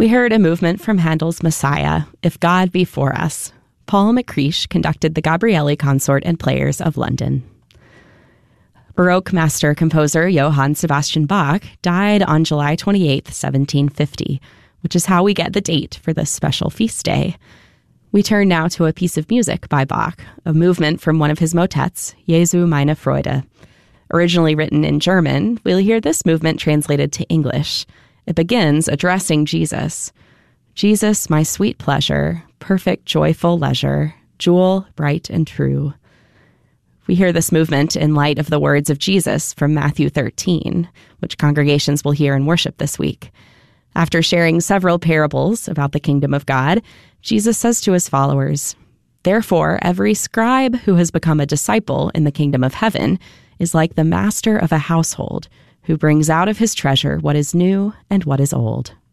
We heard a movement from Handel's Messiah, If God Be For Us. Paul McCreish conducted the Gabrieli Consort and Players of London. Baroque master-composer Johann Sebastian Bach died on July 28, 1750, which is how we get the date for this special feast day. We turn now to a piece of music by Bach, a movement from one of his motets, Jesu meine Freude. Originally written in German, we'll hear this movement translated to English. It begins addressing Jesus. Jesus, my sweet pleasure, perfect joyful leisure, jewel bright and true. We hear this movement in light of the words of Jesus from Matthew 13, which congregations will hear in worship this week. After sharing several parables about the kingdom of God, Jesus says to his followers, "Therefore, every scribe who has become a disciple in the kingdom of heaven is like the master of a household, who brings out of his treasure what is new and what is old."